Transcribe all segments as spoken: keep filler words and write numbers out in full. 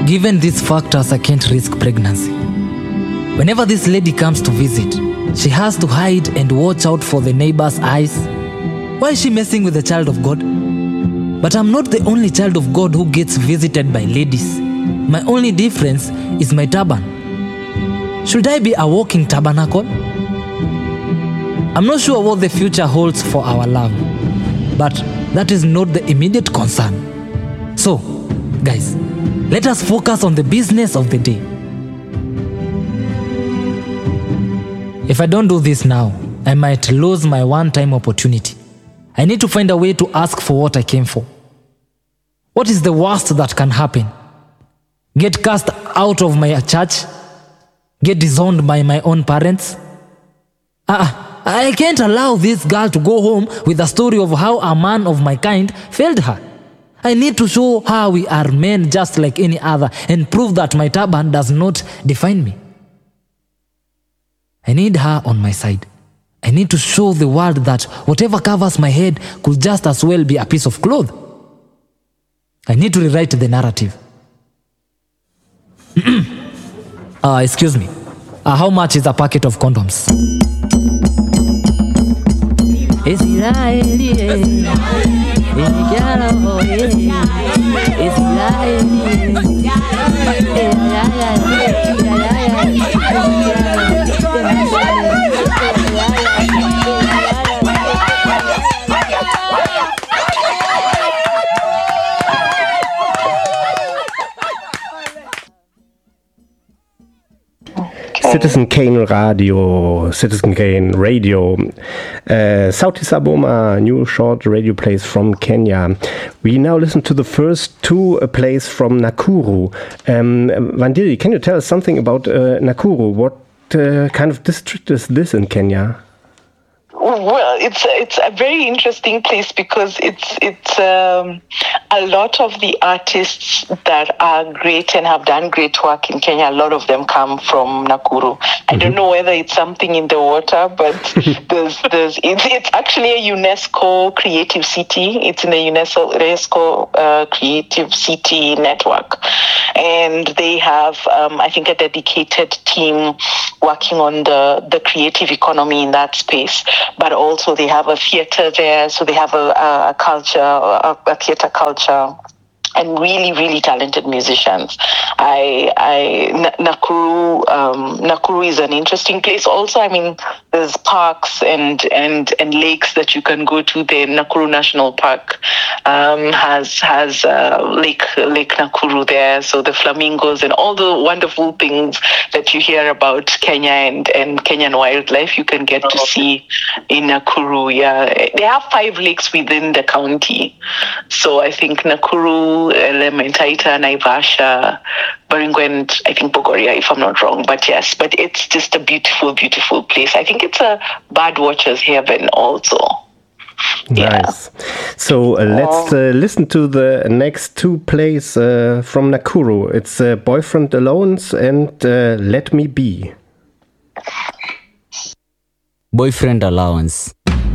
Given these factors, I can't risk pregnancy. Whenever this lady comes to visit, she has to hide and watch out for the neighbor's eyes. Why is she messing with the child of God? But I'm not the only child of God who gets visited by ladies. My only difference is my turban. Should I be a walking tabernacle? I'm not sure what the future holds for our love, but that is not the immediate concern. So, guys, let us focus on the business of the day. If I don't do this now, I might lose my one-time opportunity. I need to find a way to ask for what I came for. What is the worst that can happen? Get cast out of my church? Get disowned by my own parents? Ah, I can't allow this girl to go home with a story of how a man of my kind failed her. I need to show her we are men just like any other and prove that my turban does not define me. I need her on my side. I need to show the world that whatever covers my head could just as well be a piece of cloth. I need to rewrite the narrative. uh, excuse me. Uh, how much is a packet of condoms? Citizen Kane Radio, Citizen Kane Radio, uh, Sauti Sol Boma, new short radio plays from Kenya. We now listen to the first two uh, plays from Nakuru. Um, Wandiri, can you tell us something about uh, Nakuru? What uh, kind of district is this in Kenya? Well, it's it's a very interesting place because it's it's um, a lot of the artists that are great and have done great work in Kenya. A lot of them come from Nakuru. Mm-hmm. I don't know whether it's something in the water, but there's there's it's, it's actually a UNESCO creative city. It's in the UNESCO UNESCO uh, creative city network, and they have um, I think a dedicated team working on the the creative economy in that space. But also they have a theater there, so they have a, a culture, a, a theater culture, and really, really talented musicians. I, I, N- Nakuru, um, Nakuru is an interesting place. Also, I mean, there's parks and and and lakes that you can go to. The Nakuru National Park um, has has uh, Lake Lake Nakuru there. So the flamingos and all the wonderful things that you hear about Kenya and, and Kenyan wildlife, you can get to see in Nakuru. Yeah, they have five lakes within the county. So I think Nakuru, Elementaita, Naivasha, Baringo, and I think Bogoria, if I'm not wrong. But yes, but it's just a beautiful, beautiful place. I think it's a bird watcher's heaven also. Nice. Yeah. So uh, let's uh, listen to the next two plays uh, from Nakuru. It's uh, Boyfriend Allowance and uh, Let Me Be. Boyfriend Allowance.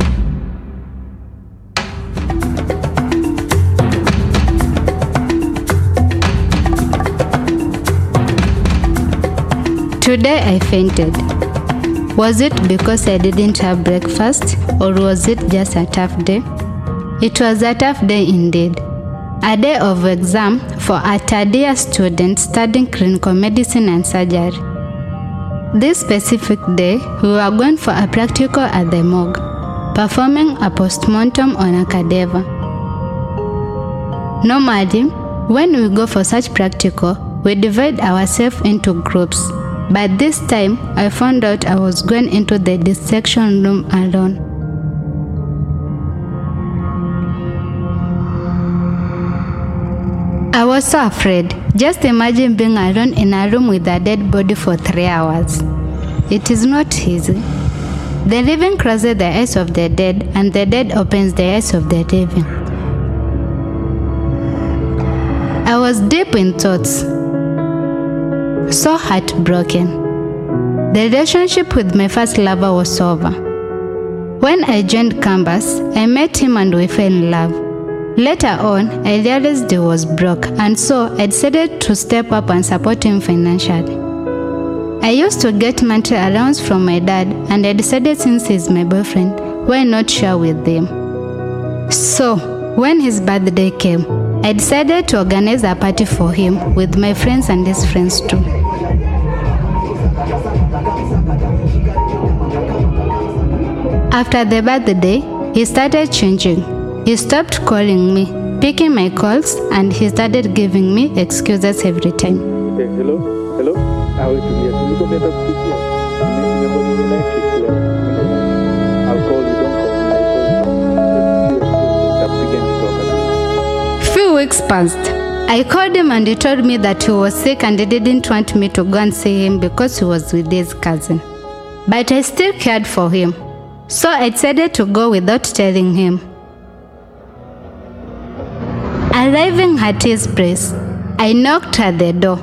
Today I fainted. Was it because I didn't have breakfast, or was it just a tough day? It was a tough day indeed. A day of exam for a third-year student studying clinical medicine and surgery. This specific day, we were going for a practical at the morgue, performing a postmortem on a cadaver. Normally, when we go for such practical, we divide ourselves into groups. But this time, I found out I was going into the dissection room alone. I was so afraid. Just imagine being alone in a room with a dead body for three hours. It is not easy. The living closes the eyes of the dead, and the dead opens the eyes of the living. I was deep in thoughts, so heartbroken. The relationship with my first lover was over. When I joined campus, I met him and we fell in love. Later on, I realized he was broke, and so I decided to step up and support him financially. I used to get monthly allowance from my dad, and I decided since he's my boyfriend, why not share with him? So, when his birthday came, I decided to organize a party for him with my friends and his friends too. After the birthday, he started changing. He stopped calling me, picking my calls, and he started giving me excuses every time. Okay, hello, hello. I will be here. You go better speak here. Remember the night shift. I'll call you. Don't call me. I'll call you. Few weeks passed. I called him and he told me that he was sick and he didn't want me to go and see him because he was with his cousin. But I still cared for him, so I decided to go without telling him. Arriving at his place, I knocked at the door.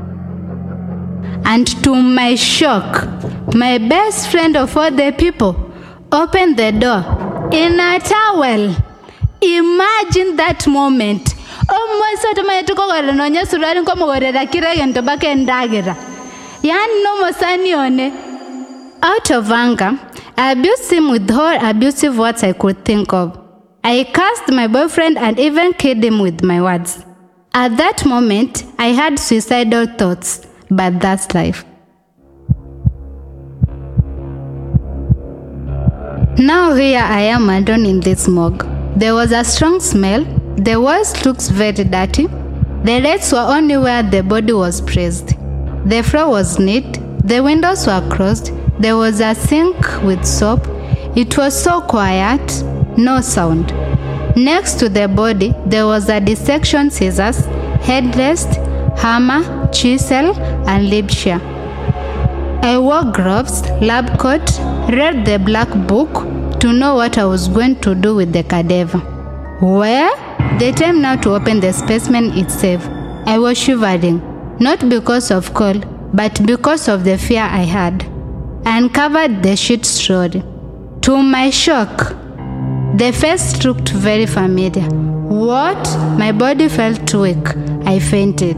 And to my shock, my best friend of all the people opened the door in a towel. Imagine that moment. Out of anger, I abused him with all abusive words I could think of. I cursed my boyfriend and even killed him with my words. At that moment, I had suicidal thoughts, but that's life. Now here I am alone in this morgue. There was a strong smell. The walls looked very dirty. The lights were only where the body was placed. The floor was neat. The windows were closed. There was a sink with soap. It was so quiet, no sound. Next to the body, there was a dissection scissors, headrest, hammer, chisel, and lip shear. I wore gloves, lab coat, read the black book to know what I was going to do with the cadaver. Well, the time now to open the specimen itself. I was shivering, not because of cold, but because of the fear I had. I uncovered the sheet slowly. To my shock, the face looked very familiar. What? My body felt weak. I fainted.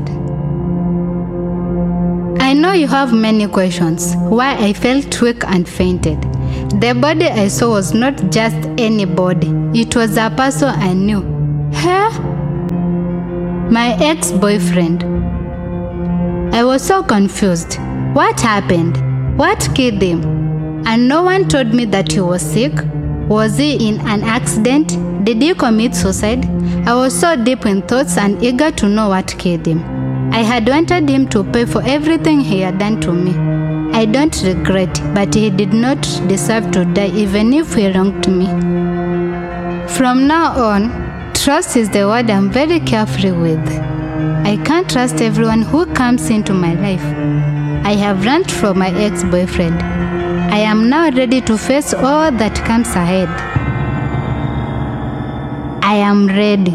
I know you have many questions why I felt weak and fainted. The body I saw was not just any body. It was a person I knew. Huh? My ex-boyfriend. I was so confused. What happened? What killed him? And no one told me that he was sick. Was he in an accident? Did he commit suicide? I was so deep in thoughts and eager to know what killed him. I had wanted him to pay for everything he had done to me. I don't regret, but he did not deserve to die even if he wronged me. From now on, trust is the word I'm very careful with. I can't trust everyone who comes into my life. I have run from my ex-boyfriend. I am now ready to face all that comes ahead. I am ready.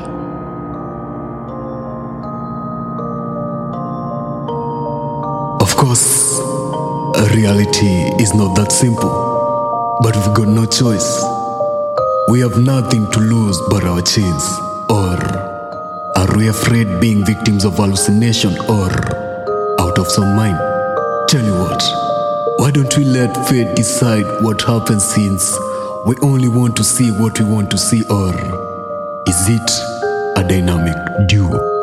Of course, reality is not that simple, but we've got no choice. We have nothing to lose but our chains. Or are we afraid being victims of hallucination or out of some mind? Tell you what, why don't we let fate decide what happens, since we only want to see what we want to see? Or is it a dynamic duo?